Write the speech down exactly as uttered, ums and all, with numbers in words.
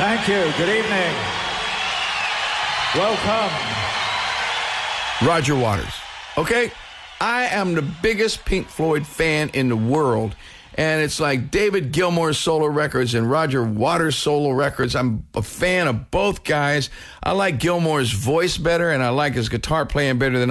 Thank you. Good evening. Welcome. Roger Waters. Okay? I am the biggest Pink Floyd fan in the world. And it's like David Gilmour's solo records and Roger Waters' solo records. I'm a fan of both guys. I like Gilmour's voice better, and I like his guitar playing better than